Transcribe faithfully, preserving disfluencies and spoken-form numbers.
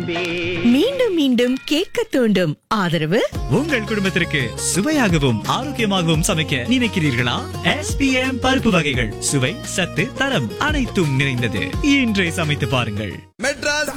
மீண்டும் மீண்டும் கேட்க தூண்டும் ஆதரவு. உங்கள் குடும்பத்திற்கு சுவையாகவும் ஆரோக்கியமாகவும் சமைக்க நினைக்கிறீர்களா? எஸ் பி எம் பருப்பு வகைகள் சுவை, சத்து, தரம் அனைத்தும் நிறைந்தது. இன்றே சமைத்து பாருங்கள். மெட்ராஸ்